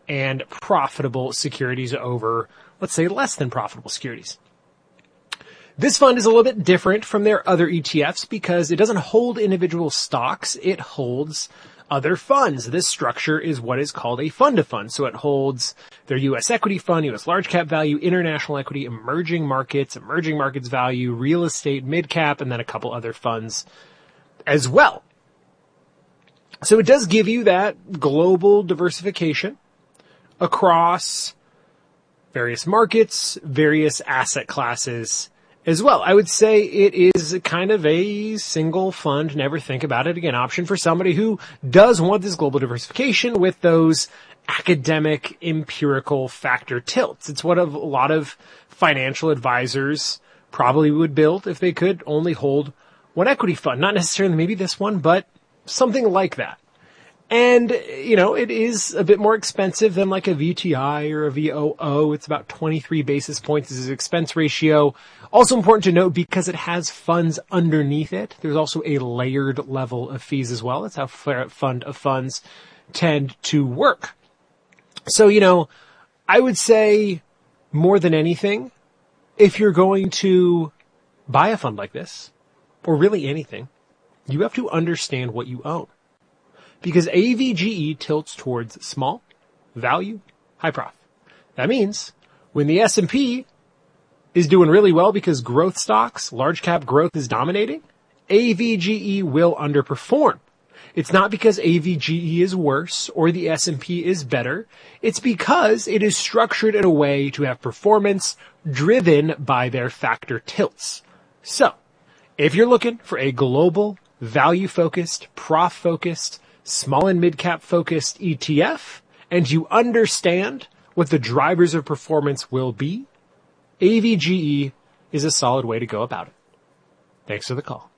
and profitable securities over, let's say, less than profitable securities. This fund is a little bit different from their other ETFs because it doesn't hold individual stocks. It holds other funds. This structure is what is called a fund of funds. So it holds their U.S. equity fund, U.S. large cap value, international equity, emerging markets value, real estate, mid cap, and then a couple other funds as well. So it does give you that global diversification across various markets, various asset classes as well. I would say it is kind of a single fund, never think about it again, option for somebody who does want this global diversification with those academic, empirical factor tilts. It's what a lot of financial advisors probably would build if they could only hold one equity fund. Not necessarily maybe this one, but something like that. And, it is a bit more expensive than like a VTI or a VOO. It's about 23 basis points as its expense ratio. Also important to note because it has funds underneath it. There's also a layered level of fees as well. That's how fund of funds tend to work. So, I would say more than anything, if you're going to buy a fund like this, or really anything, you have to understand what you own. Because AVGE tilts towards small, value, high profit. That means when the S&P is doing really well because growth stocks, large cap growth is dominating, AVGE will underperform. It's not because AVGE is worse or the S&P is better. It's because it is structured in a way to have performance driven by their factor tilts. So, if you're looking for a global, value-focused, prof-focused, small and mid-cap focused ETF, and you understand what the drivers of performance will be, AVGE is a solid way to go about it. Thanks for the call.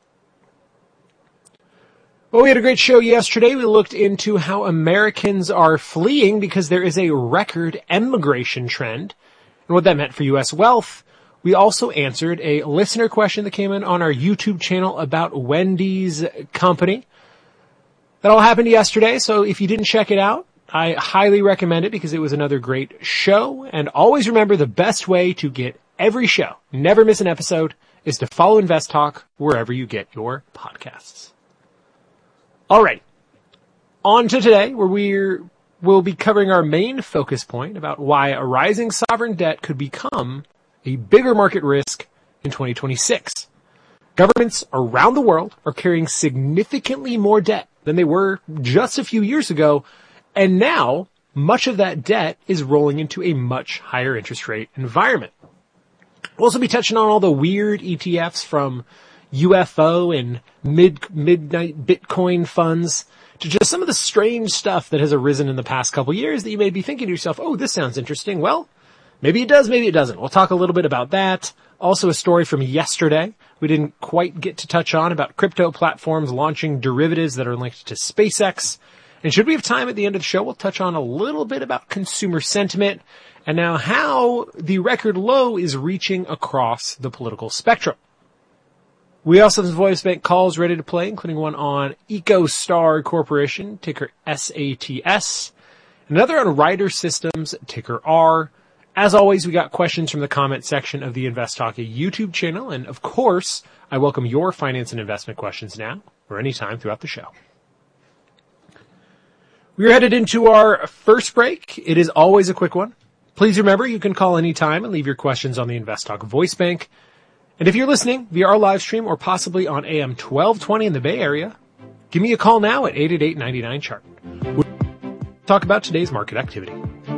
Well, we had a great show yesterday. We looked into how Americans are fleeing because there is a record emigration trend and what that meant for U.S. wealth. We also answered a listener question that came in on our YouTube channel about Wendy's company. That all happened yesterday, so if you didn't check it out, I highly recommend it because it was another great show. And always remember the best way to get every show, never miss an episode, is to follow Invest Talk wherever you get your podcasts. Alright, on to today where we'll be covering our main focus point about why a rising sovereign debt could become a bigger market risk in 2026. Governments around the world are carrying significantly more debt than they were just a few years ago, and now much of that debt is rolling into a much higher interest rate environment. We'll also be touching on all the weird ETFs from UFO and midnight Bitcoin funds to just some of the strange stuff that has arisen in the past couple years that you may be thinking to yourself, oh, this sounds interesting. Well, maybe it does, maybe it doesn't. We'll talk a little bit about that. Also a story from yesterday we didn't quite get to touch on about crypto platforms launching derivatives that are linked to SpaceX. And should we have time at the end of the show, we'll touch on a little bit about consumer sentiment and now how the record low is reaching across the political spectrum. We also have some voice bank calls ready to play, including one on EcoStar Corporation, ticker SATS. Another on Ryder Systems, ticker R. As always, we got questions from the comment section of the Invest Talk YouTube channel. And of course, I welcome your finance and investment questions now or anytime throughout the show. We're headed into our first break. It is always a quick one. Please remember, you can call anytime and leave your questions on the Invest Talk voice bank. And if you're listening via our live stream or possibly on AM 1220 in the Bay Area, give me a call now at 888-99-CHART. We'll talk about today's market activity.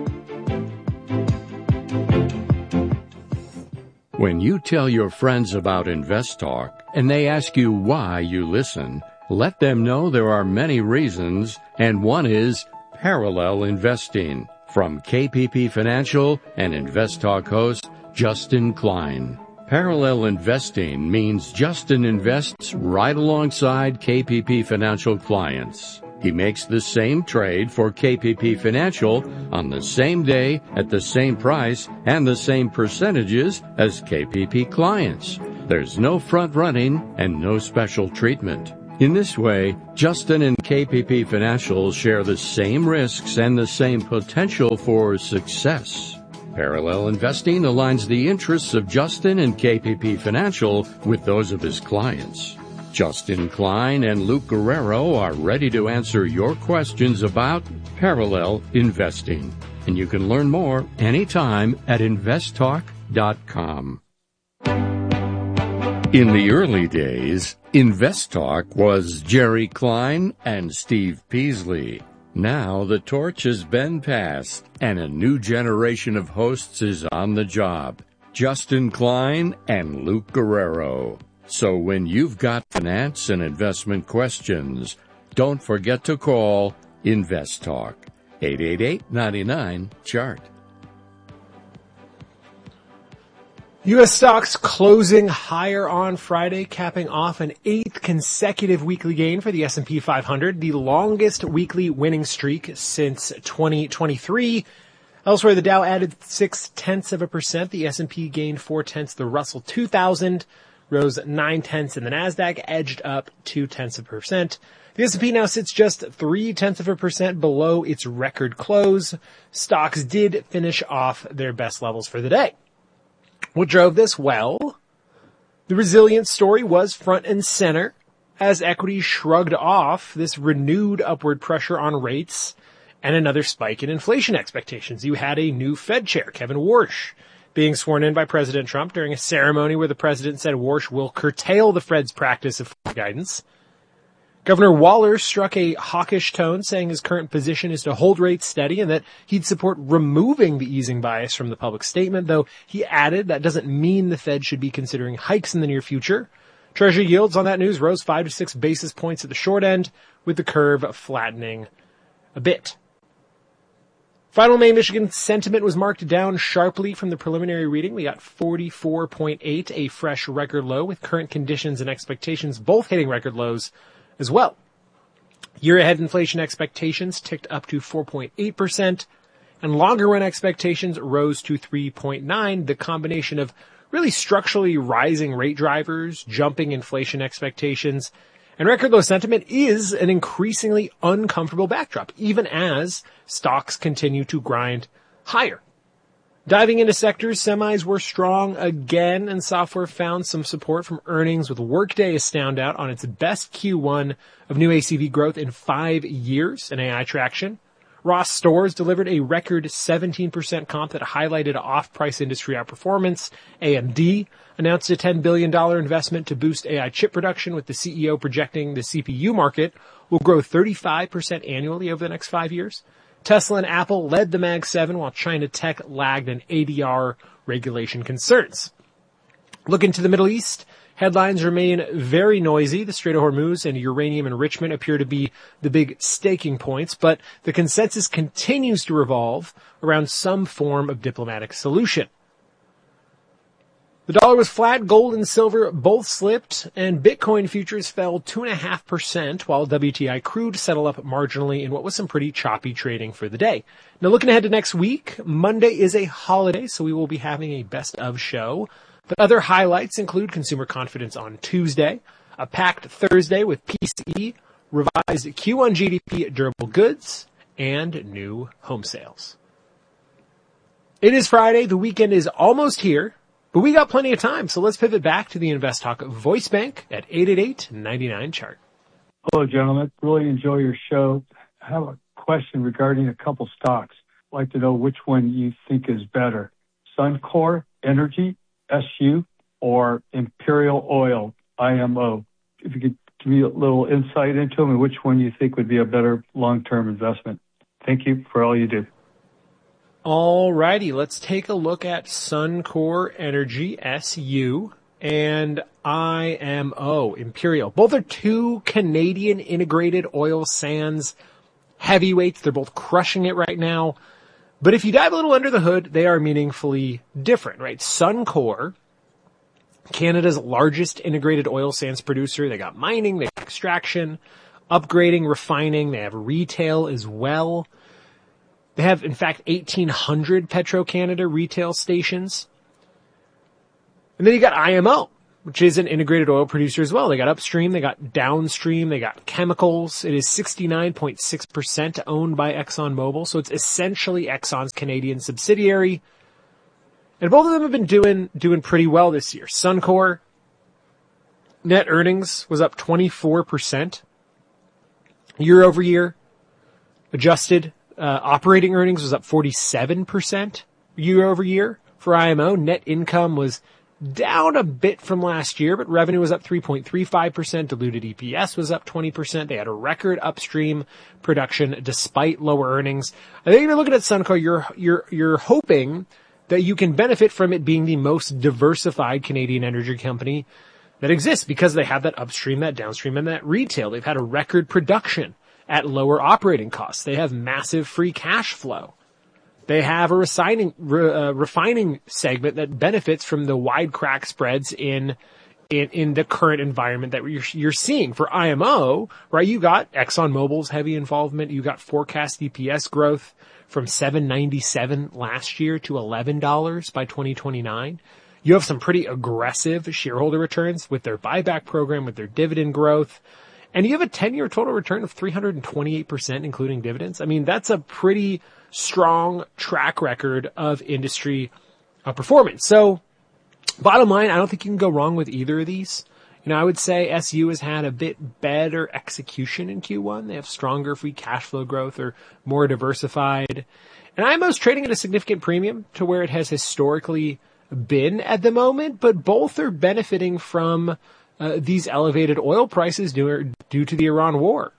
When you tell your friends about Invest Talk and they ask you why you listen, let them know there are many reasons, and one is parallel investing. From KPP Financial and Invest Talk host Justin Klein. Parallel investing means Justin invests right alongside KPP Financial clients. He makes the same trade for KPP Financial on the same day at the same price and the same percentages as KPP clients. There's no front running and no special treatment. In this way, Justin and KPP Financial share the same risks and the same potential for success. Parallel investing aligns the interests of Justin and KPP Financial with those of his clients. Justin Klein and Luke Guerrero are ready to answer your questions about parallel investing. And you can learn more anytime at investtalk.com. In the early days, InvestTalk was Jerry Klein and Steve Peasley. Now the torch has been passed, and a new generation of hosts is on the job. Justin Klein and Luke Guerrero. So when you've got finance and investment questions, don't forget to call InvestTalk. 888-99-CHART. U.S. stocks closing higher on Friday, capping off an 8th consecutive weekly gain for the S&P 500, the longest weekly winning streak since 2023. Elsewhere, the Dow added 0.6%, the S&P gained 0.4%, the Russell 2000 rose 0.9%, and the Nasdaq edged up 0.2%. The S&P now sits just 0.3% below its record close. Stocks did finish off their best levels for the day. What drove this? Well, the resilience story was front and center as equities shrugged off this renewed upward pressure on rates and another spike in inflation expectations. You had a new Fed chair, Kevin Warsh, being sworn in by President Trump during a ceremony where the president said Warsh will curtail the Fed's practice of guidance. Governor Waller struck a hawkish tone, saying his current position is to hold rates steady and that he'd support removing the easing bias from the public statement, though he added that doesn't mean the Fed should be considering hikes in the near future. Treasury yields on that news rose 5 to 6 basis points at the short end, with the curve flattening a bit. Final May Michigan sentiment was marked down sharply from the preliminary reading. We got 44.8, a fresh record low, with current conditions and expectations both hitting record lows as well. Year-ahead inflation expectations ticked up to 4.8%, and longer-run expectations rose to 3.9%, the combination of really structurally rising rate drivers, jumping inflation expectations, and record low sentiment is an increasingly uncomfortable backdrop, even as stocks continue to grind higher. Diving into sectors, semis were strong again, and software found some support from earnings, with Workday a standout on its best Q1 of new ACV growth in 5 years in AI traction. Ross Stores delivered a record 17% comp that highlighted off-price industry outperformance. AMD announced a $10 billion investment to boost AI chip production, with the CEO projecting the CPU market will grow 35% annually over the next 5 years. Tesla and Apple led the Mag 7 while China Tech lagged in ADR regulation concerns. Looking to the Middle East, headlines remain very noisy. The Strait of Hormuz and uranium enrichment appear to be the big staking points, but the consensus continues to revolve around some form of diplomatic solution. The dollar was flat, gold and silver both slipped, and Bitcoin futures fell 2.5%, while WTI crude settled up marginally in what was some pretty choppy trading for the day. Now looking ahead to next week, Monday is a holiday, so we will be having a best of show. But other highlights include consumer confidence on Tuesday, a packed Thursday with PCE, revised Q1 GDP durable goods, and new home sales. It is Friday, the weekend is almost here. But we got plenty of time, so let's pivot back to the InvestTalk voice bank at 888-99-CHART. Hello, gentlemen. Really enjoy your show. I have a question regarding a couple stocks. I'd like to know which one you think is better, Suncor Energy, SU, or Imperial Oil, IMO. If you could give me a little insight into them and which one you think would be a better long-term investment. Thank you for all you do. Alrighty, let's take a look at Suncor Energy, SU, and IMO, Imperial. Both are two Canadian integrated oil sands heavyweights. They're both crushing it right now. But if you dive a little under the hood, they are meaningfully different, right? Suncor, Canada's largest integrated oil sands producer. They got mining, they got extraction, upgrading, refining. They have retail as well. They have, in fact, 1,800 Petro-Canada retail stations. And then you got IMO, which is an integrated oil producer as well. They got upstream, they got downstream, they got chemicals. It is 69.6% owned by ExxonMobil, so it's essentially Exxon's Canadian subsidiary. And both of them have been doing pretty well this year. Suncor, net earnings was up 24% year over year. Adjusted operating earnings was up 47% year over year. For IMO, net income was down a bit from last year, but revenue was up 3.35%. Diluted EPS was up 20%. They had a record upstream production despite lower earnings. I think if you're looking at Suncor, you're hoping that you can benefit from it being the most diversified Canadian energy company that exists because they have that upstream, that downstream, and that retail. They've had a record production at lower operating costs. They have massive free cash flow. They have a refining segment that benefits from the wide crack spreads in the current environment that you're seeing. For IMO, right, you got ExxonMobil's heavy involvement. You got forecast EPS growth from $7.97 last year to $11 by 2029. You have some pretty aggressive shareholder returns with their buyback program, with their dividend growth. And you have a 10-year total return of 328%, including dividends. I mean, that's a pretty strong track record of industry performance. So bottom line, I don't think you can go wrong with either of these. You know, I would say SU has had a bit better execution in Q1. They have stronger free cash flow growth or more diversified. And IMO's trading at a significant premium to where it has historically been at the moment, but both are benefiting from these elevated oil prices due to the Iran war.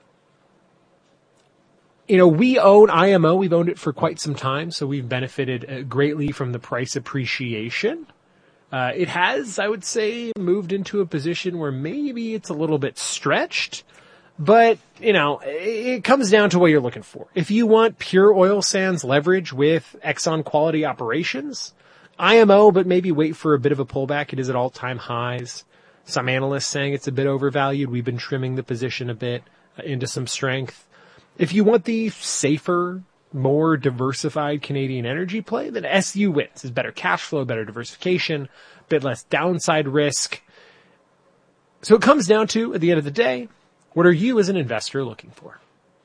You know, we own IMO. We've owned it for quite some time, so we've benefited greatly from the price appreciation. It has, I would say, moved into a position where maybe it's a little bit stretched, but, you know, it comes down to what you're looking for. If you want pure oil sands leverage with Exxon quality operations, IMO, but maybe wait for a bit of a pullback. It is at all-time highs. Some analysts saying it's a bit overvalued. We've been trimming the position a bit into some strength. If you want the safer, more diversified Canadian energy play, then SU wins. It's better cash flow, better diversification, a bit less downside risk. So it comes down to, at the end of the day, what are you as an investor looking for?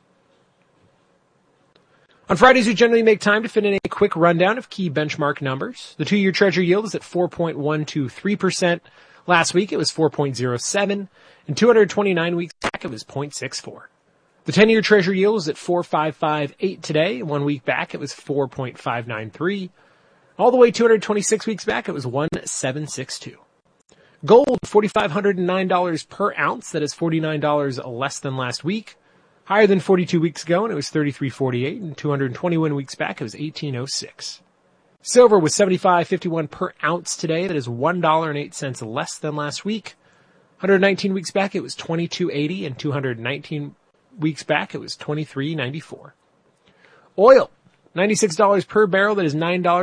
On Fridays, we generally make time to fit in a quick rundown of key benchmark numbers. The 2-year Treasury yield is at 4.123%. Last week, it was 4.07, and 229 weeks back, it was 0.64. The 10-year Treasury yield was at 4.558 today. 1 week back, it was 4.593. All the way 226 weeks back, it was 1.762. Gold, $4,509 per ounce. That is $49 less than last week. Higher than 42 weeks ago, and it was $33.48. And 221 weeks back, it was $18.06. Silver was $75.51 per ounce today. That is $1.08 less than last week. 119 weeks back, it was $22.80, and 219 weeks back, it was $23.94. Oil, $96 per barrel. That is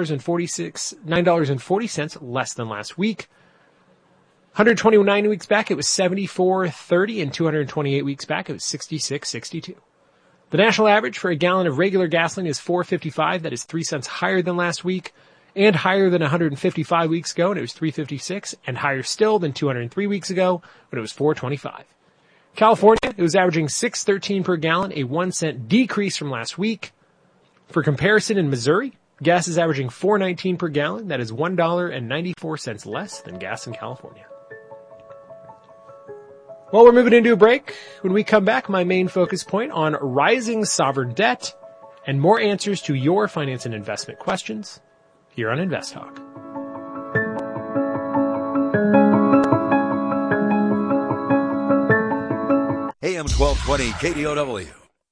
$9.40 less than last week. 129 weeks back, it was $74.30, and 228 weeks back, it was $66.62. The national average for a gallon of regular gasoline is $4.55. That is 3 cents higher than last week and higher than 155 weeks ago, and it was $3.56, and higher still than 203 weeks ago, when it was $4.25. California, it was averaging $6.13 per gallon, a 1 cent decrease from last week. For comparison, in Missouri, gas is averaging $4.19 per gallon. That is $1.94 less than gas in California. Well, we're moving into a break. When we come back, my main focus point on rising sovereign debt and more answers to your finance and investment questions here on Invest Talk. AM 1220 KDOW.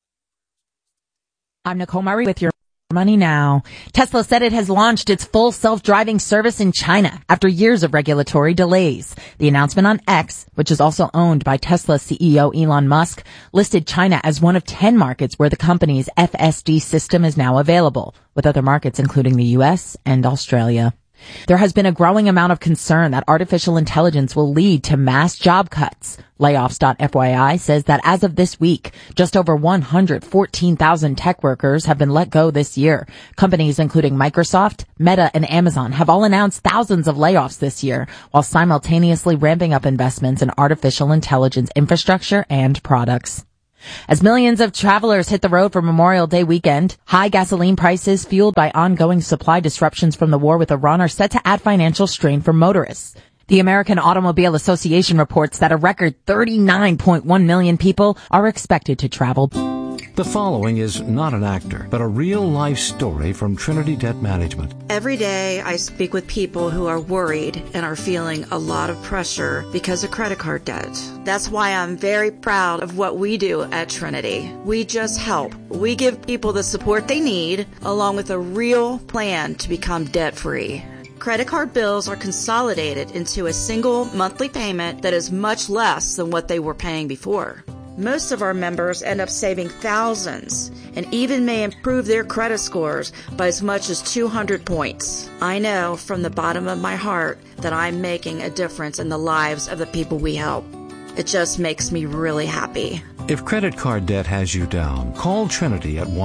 I'm Nicole Murray with your Money Now. Tesla said it has launched its full self-driving service in China after years of regulatory delays. The announcement on X, which is also owned by Tesla CEO Elon Musk, listed China as one of 10 markets where the company's FSD system is now available, with other markets including the US and Australia. There has been a growing amount of concern that artificial intelligence will lead to mass job cuts. Layoffs.fyi says that as of this week, just over 114,000 tech workers have been let go this year. Companies including Microsoft, Meta, and Amazon have all announced thousands of layoffs this year, while simultaneously ramping up investments in artificial intelligence infrastructure and products. As millions of travelers hit the road for Memorial Day weekend, high gasoline prices fueled by ongoing supply disruptions from the war with Iran are set to add financial strain for motorists. The American Automobile Association reports that a record 39.1 million people are expected to travel. The following is not an actor, but a real-life story from Trinity Debt Management. Every day I speak with people who are worried and are feeling a lot of pressure because of credit card debt. That's why I'm very proud of what we do at Trinity. We just help. We give people the support they need, along with a real plan to become debt-free. Credit card bills are consolidated into a single monthly payment that is much less than what they were paying before. Most of our members end up saving thousands and even may improve their credit scores by as much as 200 points. I know from the bottom of my heart that I'm making a difference in the lives of the people we help. It just makes me really happy. If credit card debt has you down, call Trinity at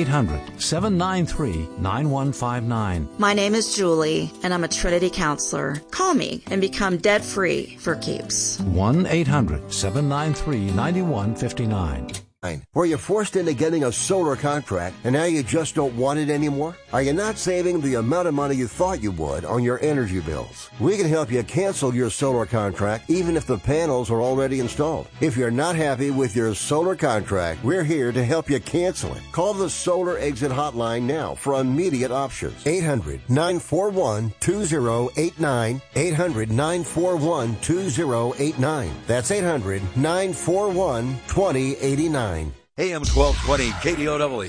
1-800-793-9159. My name is Julie, and I'm a Trinity counselor. Call me and become debt-free for keeps. 1-800-793-9159. Were you forced into getting a solar contract and now you just don't want it anymore? Are you not saving the amount of money you thought you would on your energy bills? We can help you cancel your solar contract even if the panels are already installed. If you're not happy with your solar contract, we're here to help you cancel it. Call the Solar Exit Hotline now for immediate options. 800-941-2089. 800-941-2089. That's 800-941-2089. AM 1220 KDOW.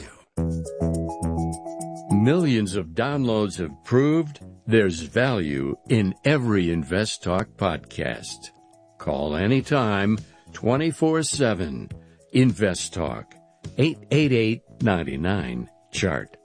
Millions of downloads have proved there's value in every Invest Talk podcast. Call anytime, 24/7. Invest Talk, 888-99-CHART.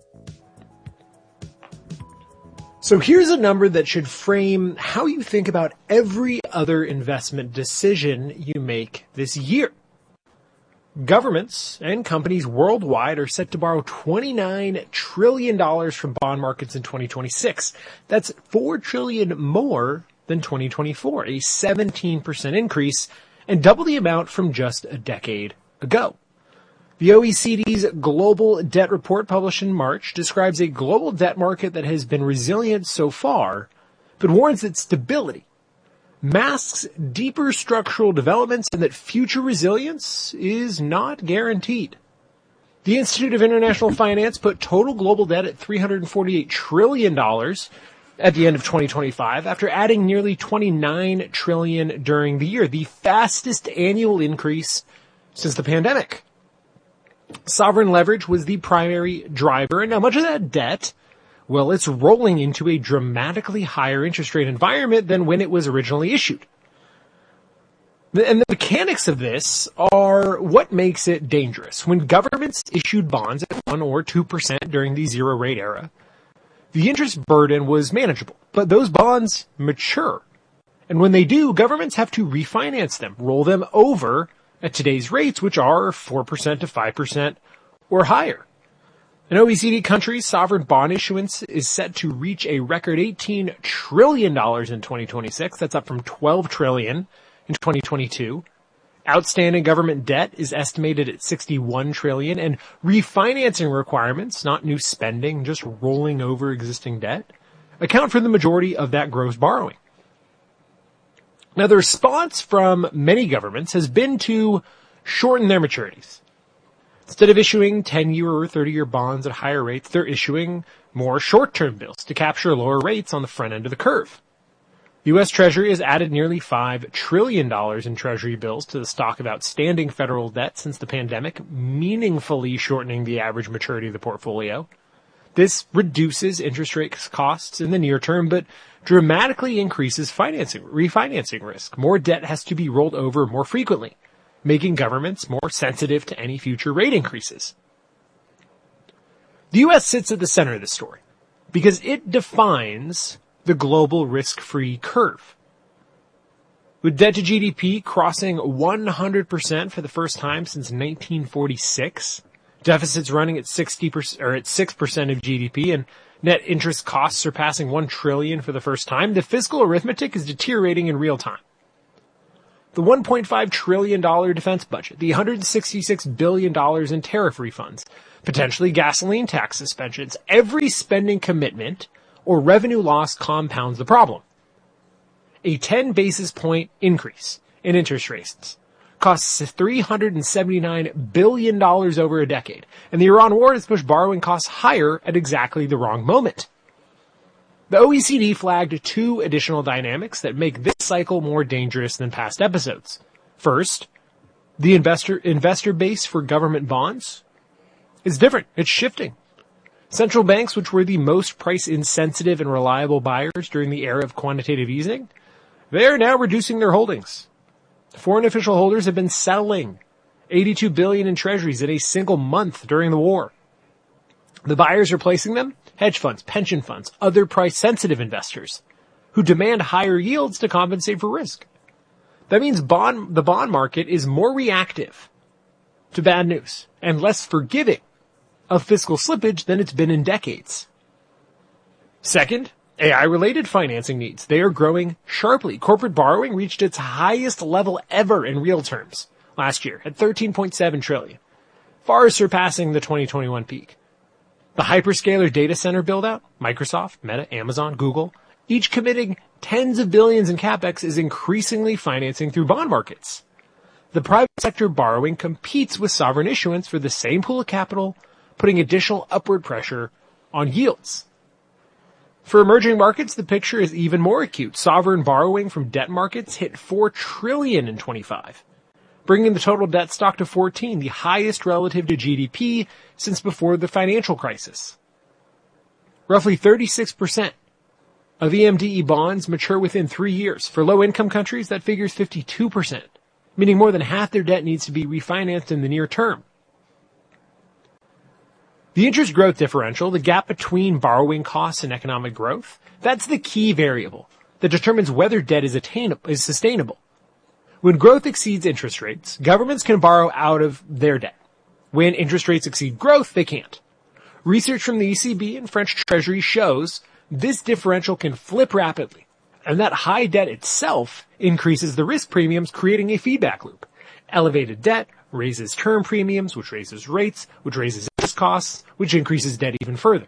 So here's a number that should frame how you think about every other investment decision you make this year. Governments and companies worldwide are set to borrow $29 trillion from bond markets in 2026. That's $4 trillion more than 2024, a 17% increase, and double the amount from just a decade ago. The OECD's Global Debt Report published in March describes a global debt market that has been resilient so far, but warns that stability masks deeper structural developments and that future resilience is not guaranteed. The Institute of International Finance put total global debt at $348 trillion at the end of 2025 after adding nearly $29 trillion during the year, the fastest annual increase since the pandemic. Sovereign leverage was the primary driver, and now much of that debt, well, it's rolling into a dramatically higher interest rate environment than when it was originally issued. And the mechanics of this are what makes it dangerous. When governments issued bonds at 1 or 2% during the zero rate era, the interest burden was manageable, but those bonds mature. And when they do, governments have to refinance them, roll them over at today's rates, which are 4% to 5% or higher. In OECD countries, sovereign bond issuance is set to reach a record $18 trillion in 2026. That's up from $12 trillion in 2022. Outstanding government debt is estimated at $61 trillion, and refinancing requirements, not new spending, just rolling over existing debt, account for the majority of that gross borrowing. Now, the response from many governments has been to shorten their maturities. Instead of issuing 10-year or 30-year bonds at higher rates, they're issuing more short-term bills to capture lower rates on the front end of the curve. The U.S. Treasury has added nearly $5 trillion in Treasury bills to the stock of outstanding federal debt since the pandemic, meaningfully shortening the average maturity of the portfolio. This reduces interest rate costs in the near term, but dramatically increases refinancing risk. More debt has to be rolled over more frequently, making governments more sensitive to any future rate increases. The U.S. sits at the center of this story because it defines the global risk-free curve. With debt to GDP crossing 100% for the first time since 1946, deficits running at 60% or at 6% of GDP, and net interest costs surpassing $1 trillion for the first time, the fiscal arithmetic is deteriorating in real time. The $1.5 trillion defense budget, the $166 billion in tariff refunds, potentially gasoline tax suspensions, every spending commitment or revenue loss compounds the problem. A 10 basis point increase in interest rates costs $379 billion over a decade, and the Iran war has pushed borrowing costs higher at exactly the wrong moment. The OECD flagged two additional dynamics that make this cycle more dangerous than past episodes. First, the investor base for government bonds is different. It's shifting. Central banks, which were the most price-insensitive and reliable buyers during the era of quantitative easing, they are now reducing their holdings. Foreign official holders have been selling $82 billion in treasuries in a single month during the war. The buyers replacing them? Hedge funds, pension funds, other price-sensitive investors who demand higher yields to compensate for risk. That means the bond market is more reactive to bad news and less forgiving of fiscal slippage than it's been in decades. Second, AI-related financing needs. They are growing sharply. Corporate borrowing reached its highest level ever in real terms last year at $13.7 trillion, far surpassing the 2021 peak. The hyperscaler data center buildout, Microsoft, Meta, Amazon, Google, each committing tens of billions in capex, is increasingly financing through bond markets. The private sector borrowing competes with sovereign issuance for the same pool of capital, putting additional upward pressure on yields. For emerging markets, the picture is even more acute. Sovereign borrowing from debt markets hit $4 trillion in 25, bringing the total debt stock to 14, the highest relative to GDP since before the financial crisis. Roughly 36% of EMDE bonds mature within 3 years. For low-income countries, that figures 52%, meaning more than half their debt needs to be refinanced in the near term. The interest growth differential, the gap between borrowing costs and economic growth, that's the key variable that determines whether debt is sustainable. When growth exceeds interest rates, governments can borrow out of their debt. When interest rates exceed growth, they can't. Research from the ECB and French Treasury shows this differential can flip rapidly, and that high debt itself increases the risk premiums, creating a feedback loop. Elevated debt raises term premiums, which raises rates, which raises interest costs, which increases debt even further.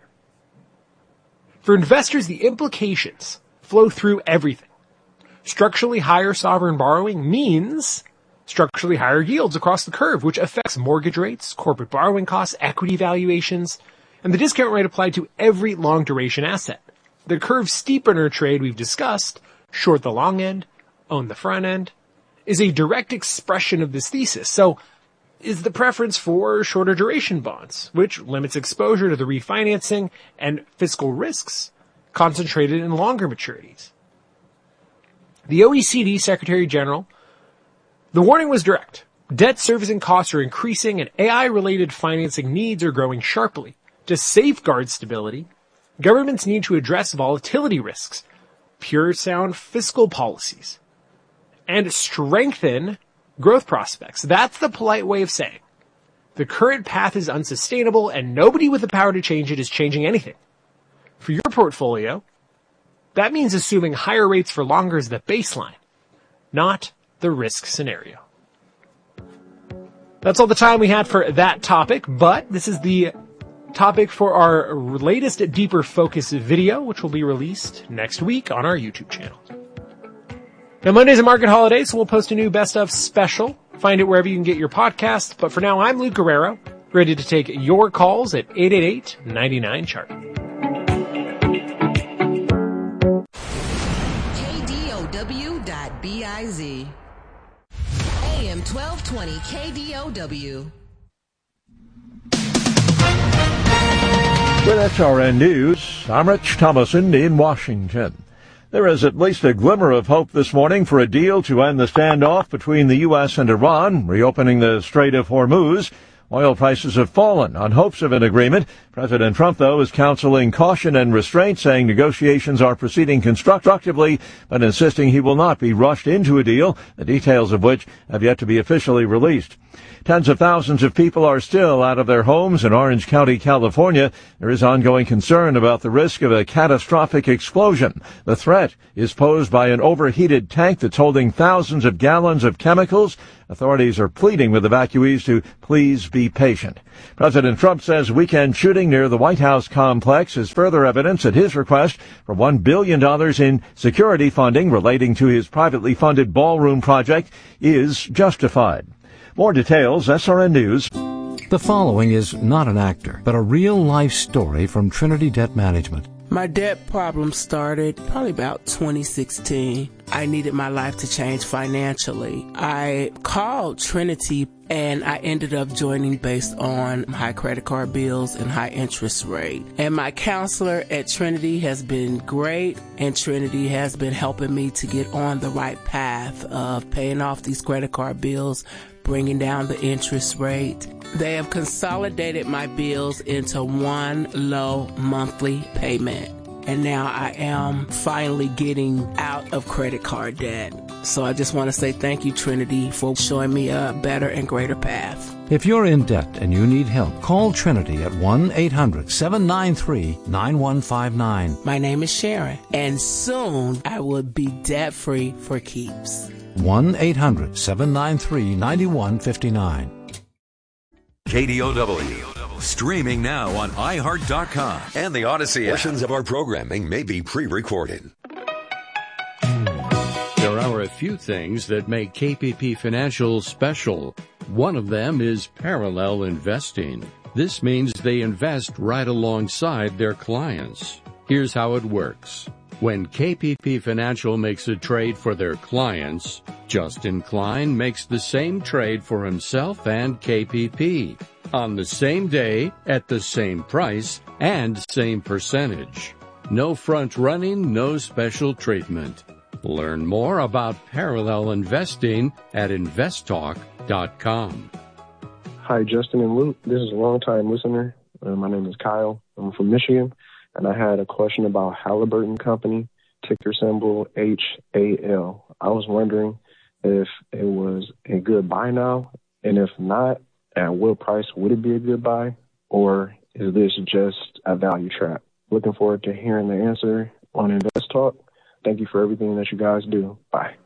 For investors, the implications flow through everything. Structurally higher sovereign borrowing means structurally higher yields across the curve, which affects mortgage rates, corporate borrowing costs, equity valuations, and the discount rate applied to every long-duration asset. The curve steepener trade we've discussed, short the long end, own the front end, is a direct expression of this thesis. So, is the preference for shorter duration bonds, which limits exposure to the refinancing and fiscal risks concentrated in longer maturities. The OECD Secretary General, the warning was direct. Debt servicing costs are increasing and AI-related financing needs are growing sharply. To safeguard stability, governments need to address volatility risks, pure sound fiscal policies, and strengthen growth prospects. That's the polite way of saying the current path is unsustainable and nobody with the power to change it is changing anything. For your portfolio, that means assuming higher rates for longer is the baseline, not the risk scenario. That's all the time we had for that topic, but this is the topic for our latest Deeper Focus video, which will be released next week on our YouTube channel. Now, Monday's a market holiday, so we'll post a new Best Of special. Find it wherever you can get your podcast. But for now, I'm Luke Guerrero, ready to take your calls at 888-99-CHART. KDOW.biz. AM 1220 KDOW. With SRN News, I'm Rich Thomason in Washington. There is at least a glimmer of hope this morning for a deal to end the standoff between the U.S. and Iran, reopening the Strait of Hormuz, Oil prices have fallen on hopes of an agreement. President Trump, though, is counseling caution and restraint, saying negotiations are proceeding constructively, but insisting he will not be rushed into a deal, the details of which have yet to be officially released. Tens of thousands of people are still out of their homes in Orange County, California. There is ongoing concern about the risk of a catastrophic explosion. The threat is posed by an overheated tank that's holding thousands of gallons of chemicals. Authorities are pleading with evacuees to please be patient. President Trump says weekend shooting near the White House complex is further evidence that his request for $1 billion in security funding relating to his privately funded ballroom project is justified. More details, SRN News. The following is not an actor, but a real-life story from Trinity Debt Management. My debt problem started probably about 2016. I needed my life to change financially. I called Trinity and I ended up joining based on high credit card bills and high interest rate. And my counselor at Trinity has been great, and Trinity has been helping me to get on the right path of paying off these credit card bills, bringing down the interest rate. They have consolidated my bills into one low monthly payment. And now I am finally getting out of credit card debt. So I just want to say thank you, Trinity, for showing me a better and greater path. If you're in debt and you need help, call Trinity at 1-800-793-9159. My name is Sharon, and soon I will be debt-free for keeps. 1-800-793-9159. KDOW. Streaming now on iHeart.com and the Odyssey app. Portions of our programming may be pre-recorded. There are a few things that make KPP Financial special. One of them is parallel investing. This means they invest right alongside their clients. Here's how it works. When KPP Financial makes a trade for their clients, Justin Klein makes the same trade for himself and KPP on the same day, at the same price, and same percentage. No front running, no special treatment. Learn more about parallel investing at investtalk.com. Hi, Justin and Luke. This is a long-time listener. My name is Kyle. I'm from Michigan, and I had a question about Halliburton Company, ticker symbol HAL. I was wondering if it was a good buy now, and if not, at what price would it be a good buy, or is this just a value trap? Looking forward to hearing the answer on Invest Talk. Thank you for everything that you guys do. Bye.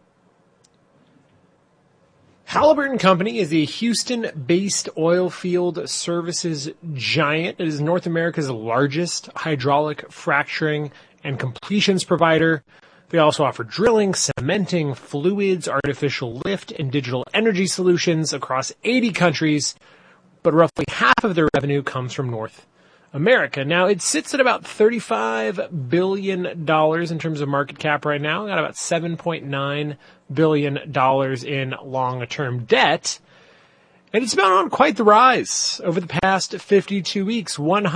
Halliburton Company is a Houston-based oil field services giant. It is North America's largest hydraulic fracturing and completions provider. They also offer drilling, cementing, fluids, artificial lift, and digital energy solutions across 80 countries, but roughly half of their revenue comes from North America. Now, it sits at about $35 billion in terms of market cap right now. Got about $7.9 billion in long-term debt. And it's been on quite the rise over the past 52 weeks.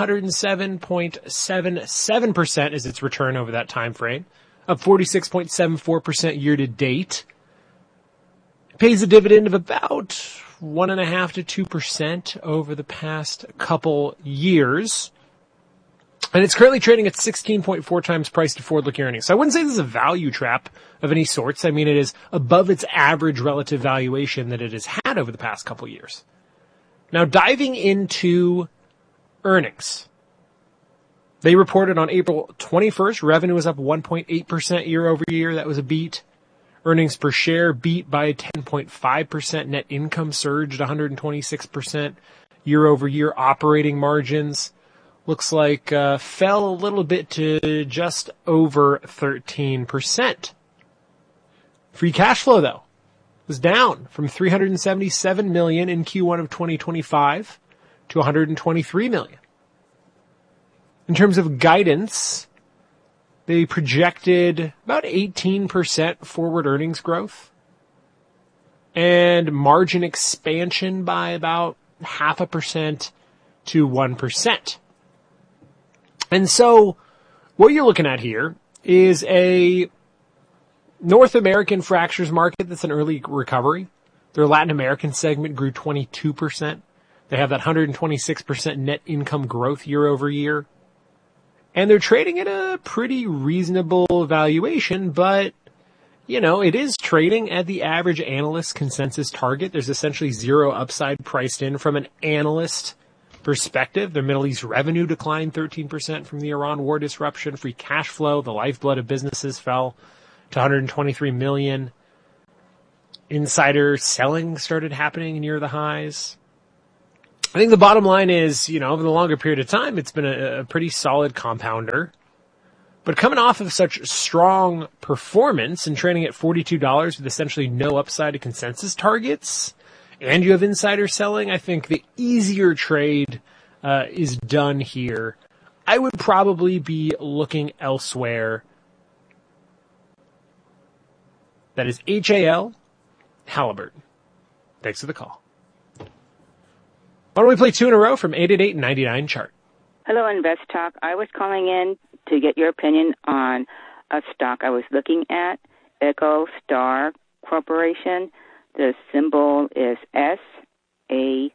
107.77% is its return over that time frame, up 46.74% year to date. It pays a dividend of about 1.5% to 2% over the past couple years. And it's currently trading at 16.4 times price to forward-looking earnings. So I wouldn't say this is a value trap of any sorts. I mean, it is above its average relative valuation that it has had over the past couple years. Now, diving into earnings. They reported on April 21st, revenue was up 1.8% year over year. That was a beat. Earnings per share beat by 10.5%. Net income surged 126% year over year. Operating margins looks like fell a little bit to just over 13%. Free cash flow, though, was down from $377 million in Q1 of 2025 to $123 million. In terms of guidance, they projected about 18% forward earnings growth and margin expansion by about 0.5% to 1%. And so what you're looking at here is a North American fractures market that's an early recovery. Their Latin American segment grew 22%. They have that 126% net income growth year over year. And they're trading at a pretty reasonable valuation, but, it is trading at the average analyst consensus target. There's essentially zero upside priced in from an analyst perspective. Their Middle East revenue declined 13% from the Iran war disruption. Free cash flow, the lifeblood of businesses, fell to 123 million. Insider selling started happening near the highs. I think the bottom line is, over the longer period of time, it's been a pretty solid compounder. But coming off of such strong performance and trading at $42 with essentially no upside to consensus targets, and you have insider selling, I think the easier trade is done here. I would probably be looking elsewhere. That is HAL, Halliburton. Thanks for the call. Why don't we play two in a row from 888-99 chart? Hello, Invest Talk. I was calling in to get your opinion on a stock I was looking at, EchoStar Corporation. The symbol is SATS,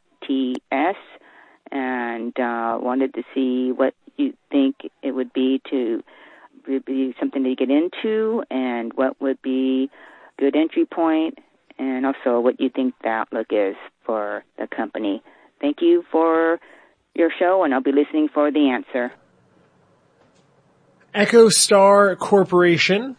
and wanted to see what you think it would be something to get into, and what would be good entry point, and also what you think the outlook is for the company. Thank you for your show, and I'll be listening for the answer. EchoStar Corporation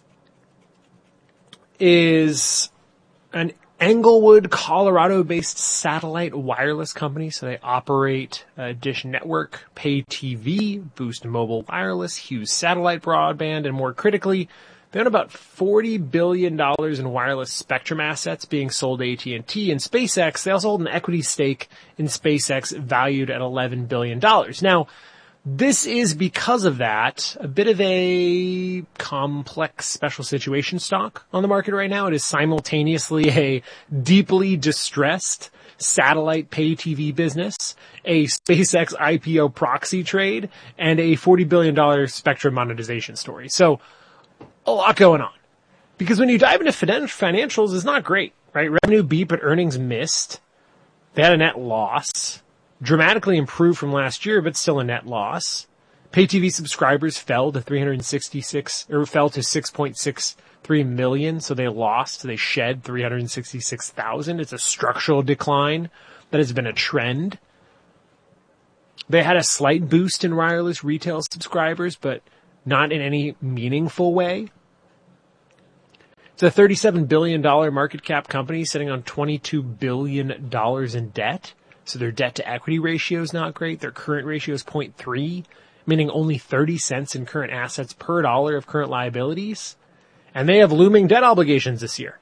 is an Englewood, Colorado-based satellite wireless company. So they operate Dish Network, Pay TV, Boost Mobile Wireless, Hughes Satellite Broadband, and more critically, they own about $40 billion in wireless spectrum assets being sold to AT&T and SpaceX. They also hold an equity stake in SpaceX valued at $11 billion. Now, this is, because of that, a bit of a complex special situation stock on the market right now. It is simultaneously a deeply distressed satellite pay TV business, a SpaceX IPO proxy trade, and a $40 billion spectrum monetization story. So, a lot going on. Because when you dive into financials, it's not great, right? Revenue beat, but earnings missed. They had a net loss. Dramatically improved from last year, but still a net loss. Pay TV subscribers fell to 6.63 million, so they shed 366,000. It's a structural decline that has been a trend. They had a slight boost in wireless retail subscribers, but not in any meaningful way. It's a $37 billion market cap company sitting on $22 billion in debt. So their debt to equity ratio is not great. Their current ratio is 0.3, meaning only 30 cents in current assets per dollar of current liabilities. And they have looming debt obligations this year.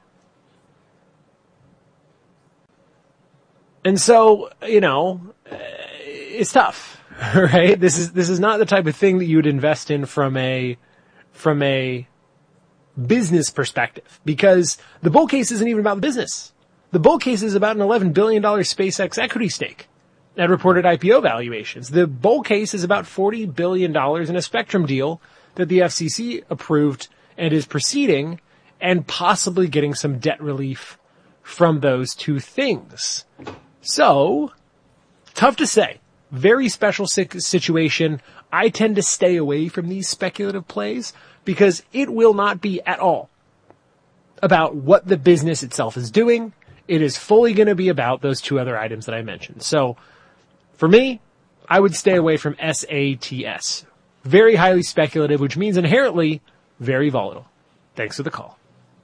And so, it's tough, right? This is not the type of thing that you would invest in from a business perspective, because the bull case isn't even about the business. The bull case is about an $11 billion SpaceX equity stake at reported IPO valuations. The bull case is about $40 billion in a spectrum deal that the FCC approved and is proceeding, and possibly getting some debt relief from those two things. So, tough to say. Very special situation. I tend to stay away from these speculative plays because it will not be at all about what the business itself is doing. It is fully going to be about those two other items that I mentioned. So, for me, I would stay away from SATS. Very highly speculative, which means inherently very volatile. Thanks for the call.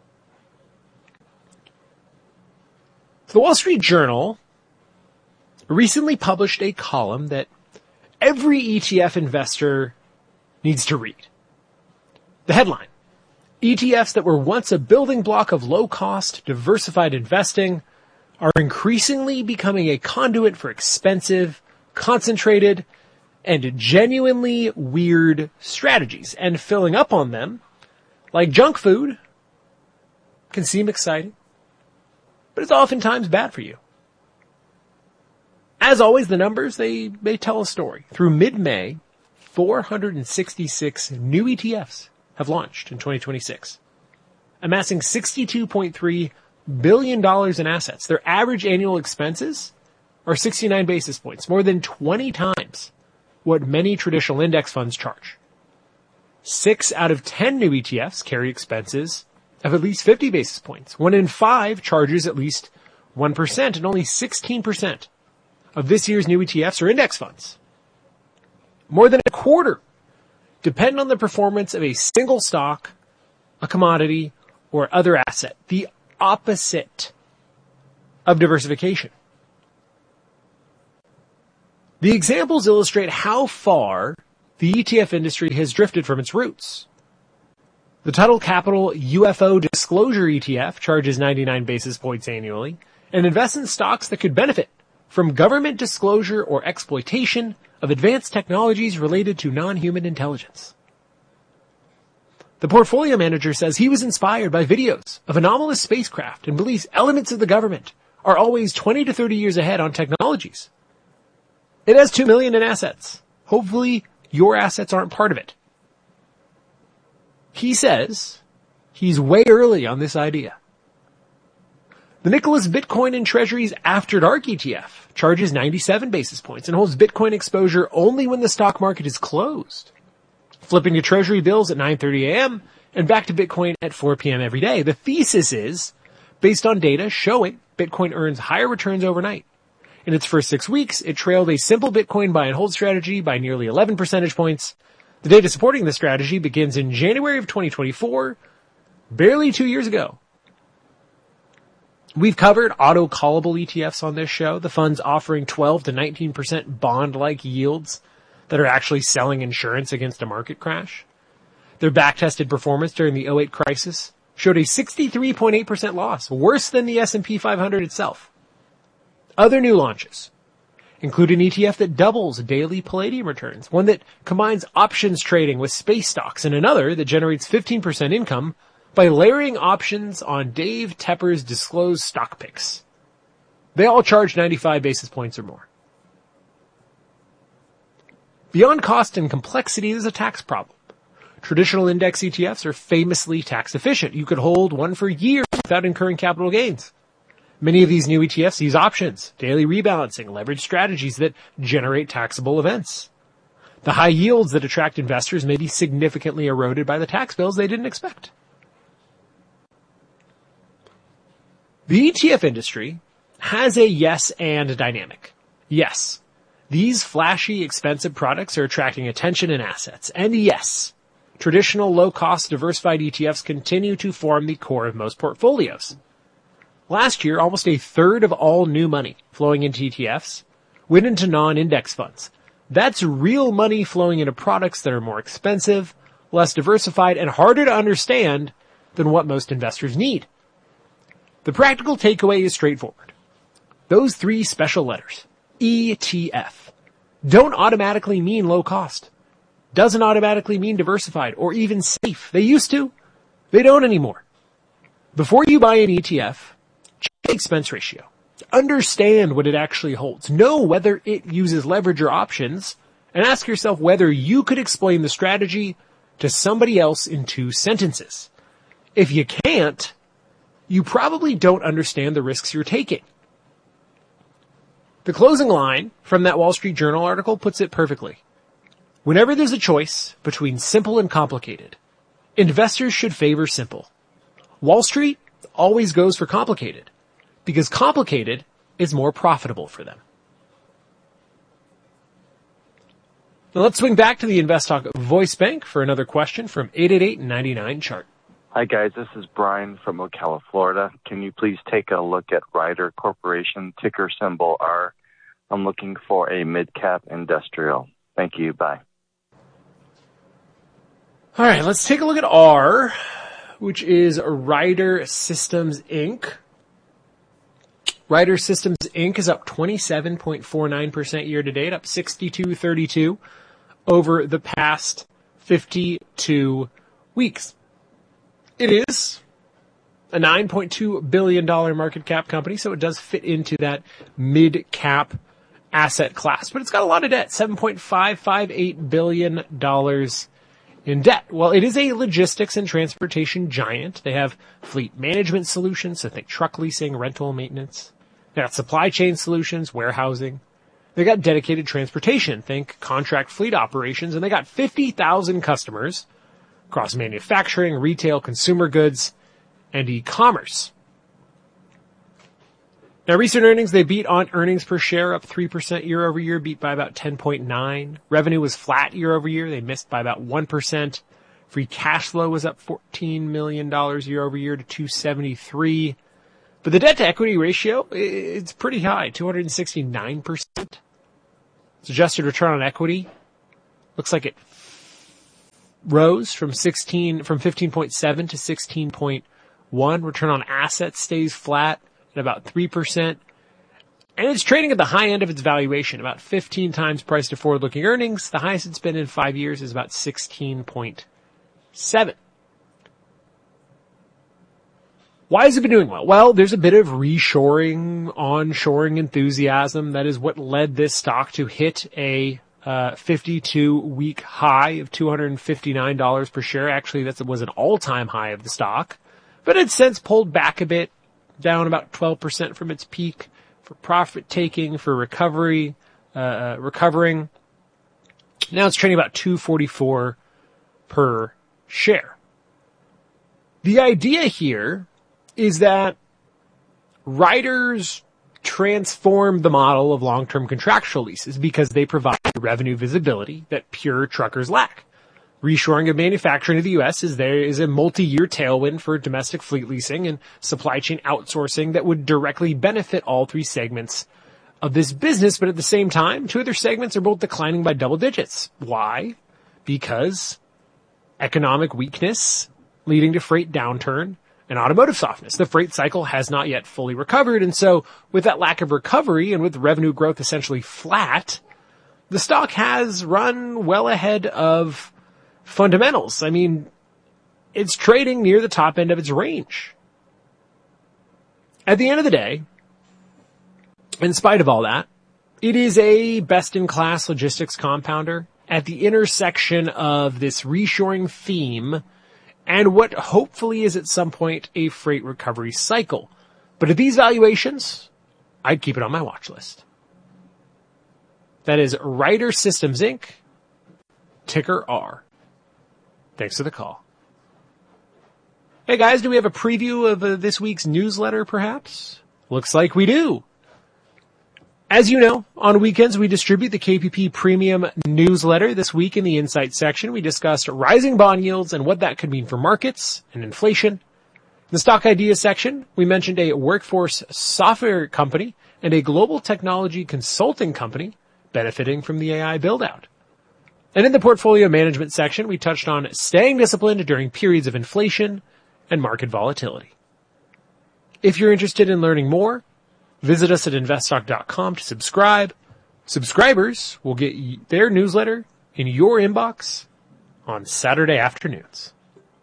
The Wall Street Journal recently published a column that every ETF investor needs to read. The headline: ETFs that were once a building block of low-cost, diversified investing are increasingly becoming a conduit for expensive, concentrated, and genuinely weird strategies. And filling up on them, like junk food, can seem exciting, but it's oftentimes bad for you. As always, the numbers, they tell a story. Through mid-May, 466 new ETFs have launched in 2026, amassing $62.3 billion in assets. Their average annual expenses are 69 basis points, more than 20 times what many traditional index funds charge. 6 out of 10 new ETFs carry expenses of at least 50 basis points. 1 in 5 charges at least 1%, and only 16% of this year's new ETFs are index funds. More than a quarter depend on the performance of a single stock, a commodity, or other asset. The opposite of diversification. The examples illustrate how far the ETF industry has drifted from its roots. The Total Capital UFO Disclosure ETF charges 99 basis points annually and invests in stocks that could benefit from government disclosure or exploitation of advanced technologies related to non-human intelligence. The portfolio manager says he was inspired by videos of anomalous spacecraft and believes elements of the government are always 20 to 30 years ahead on technologies. It has $2 million in assets. Hopefully your assets aren't part of it. He says he's way early on this idea. The Nicholas Bitcoin and Treasuries After Dark ETF charges 97 basis points and holds Bitcoin exposure only when the stock market is closed, flipping to Treasury bills at 9:30 a.m. and back to Bitcoin at 4 p.m. every day. The thesis is based on data showing Bitcoin earns higher returns overnight. In its first 6 weeks, it trailed a simple Bitcoin buy and hold strategy by nearly 11 percentage points. The data supporting the strategy begins in January of 2024, barely 2 years ago. We've covered auto-callable ETFs on this show, the funds offering 12 to 19% bond-like yields that are actually selling insurance against a market crash. Their back-tested performance during the 2008 crisis showed a 63.8% loss, worse than the S&P 500 itself. Other new launches include an ETF that doubles daily palladium returns, one that combines options trading with space stocks, and another that generates 15% income by layering options on Dave Tepper's disclosed stock picks. They all charge 95 basis points or more. Beyond cost and complexity, there's a tax problem. Traditional index ETFs are famously tax efficient. You could hold one for years without incurring capital gains. Many of these new ETFs use options, daily rebalancing, leverage strategies that generate taxable events. The high yields that attract investors may be significantly eroded by the tax bills they didn't expect. The ETF industry has a yes and dynamic. Yes, these flashy, expensive products are attracting attention and assets. And yes, traditional low-cost diversified ETFs continue to form the core of most portfolios. Last year, almost a third of all new money flowing into ETFs went into non-index funds. That's real money flowing into products that are more expensive, less diversified, and harder to understand than what most investors need. The practical takeaway is straightforward. Those 3 special letters, ETF, don't automatically mean low cost, doesn't automatically mean diversified or even safe. They used to. They don't anymore. Before you buy an ETF, check the expense ratio. Understand what it actually holds. Know whether it uses leverage or options, and ask yourself whether you could explain the strategy to somebody else in 2 sentences. If you can't, you probably don't understand the risks you're taking. The closing line from that Wall Street Journal article puts it perfectly. Whenever there's a choice between simple and complicated, investors should favor simple. Wall Street always goes for complicated, because complicated is more profitable for them. Now let's swing back to the InvestTalk Voice Bank for another question from 888-99-CHART. Hi guys, this is Brian from Ocala, Florida. Can you please take a look at Ryder Corporation, ticker symbol R? I'm looking for a mid-cap industrial. Thank you. Bye. All right, let's take a look at R, which is Ryder Systems, Inc. Ryder Systems, Inc. is up 27.49% year to date, up 62.32 over the past 52 weeks. It is a $9.2 billion market cap company, so it does fit into that mid-cap asset class, but it's got a lot of debt, $7.558 billion in debt. Well, it is a logistics and transportation giant. They have fleet management solutions, so think truck leasing, rental, maintenance. They got supply chain solutions, warehousing. They got dedicated transportation, think contract fleet operations, and they got 50,000 customers across manufacturing, retail, consumer goods, and e-commerce. Now, recent earnings, they beat on earnings per share, up 3% year over year, beat by about 10.9. Revenue was flat year over year. They missed by about 1%. Free cash flow was up $14 million year over year to 273. But the debt to equity ratio, it's pretty high, 269%. Its adjusted return on equity looks like it rose from 15.7 to 16.1. Return on assets stays flat at about 3%. And it's trading at the high end of its valuation, about 15 times price to forward-looking earnings. The highest it's been in 5 years is about 16.7. Why has it been doing well? Well, there's a bit of reshoring, onshoring enthusiasm. That is what led this stock to hit a 52-week high of $259 per share. Actually, that was an all-time high of the stock. But it's since pulled back a bit, down about 12% from its peak for profit-taking, for recovering. Now it's trading about $244 per share. The idea here is that writers transform the model of long-term contractual leases because they provide revenue visibility that pure truckers lack. Reshoring of manufacturing to the U.S. is a multi-year tailwind for domestic fleet leasing and supply chain outsourcing that would directly benefit all three segments of this business. But at the same time, two other segments are both declining by double digits. Why? Because economic weakness leading to freight downturn and automotive softness. The freight cycle has not yet fully recovered. And so with that lack of recovery and with revenue growth essentially flat, the stock has run well ahead of fundamentals. I mean, it's trading near the top end of its range. At the end of the day, in spite of all that, it is a best-in-class logistics compounder at the intersection of this reshoring theme and what hopefully is at some point a freight recovery cycle. But at these valuations, I'd keep it on my watch list. That is Ryder Systems Inc., ticker R. Thanks for the call. Hey guys, do we have a preview of this week's newsletter perhaps? Looks like we do. As you know, on weekends we distribute the KPP Premium newsletter. This week in the Insight section, we discussed rising bond yields and what that could mean for markets and inflation. In the Stock Ideas section, we mentioned a workforce software company and a global technology consulting company benefiting from the AI build-out. And in the portfolio management section, we touched on staying disciplined during periods of inflation and market volatility. If you're interested in learning more, visit us at investtalk.com to subscribe. Subscribers will get their newsletter in your inbox on Saturday afternoons.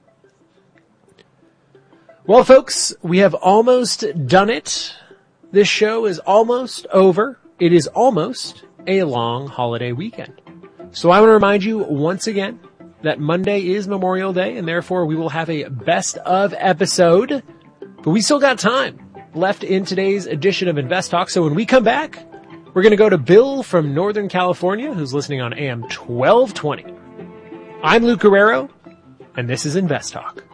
Well, folks, we have almost done it. This show is almost over. It is almost a long holiday weekend. So I want to remind you once again that Monday is Memorial Day, and therefore we will have a best of episode. But we still got time left in today's edition of Invest Talk. So when we come back, we're going to go to Bill from Northern California, who's listening on AM 1220. I'm Lou Carrero, and this is Invest Talk.